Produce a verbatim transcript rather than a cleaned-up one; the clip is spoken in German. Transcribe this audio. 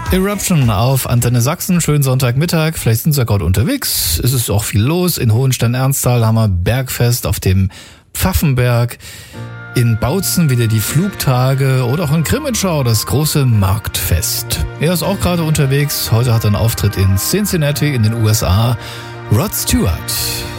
Eruption auf Antenne Sachsen. Schönen Sonntagmittag. Vielleicht sind Sie ja gerade unterwegs. Es ist auch viel los. In Hohenstein-Ernsthal haben wir Bergfest auf dem Pfaffenberg. In Bautzen wieder die Flugtage oder auch in Krimitschau das große Marktfest. Er ist auch gerade unterwegs. Heute hat er einen Auftritt in Cincinnati in den U S A. Rod Stewart.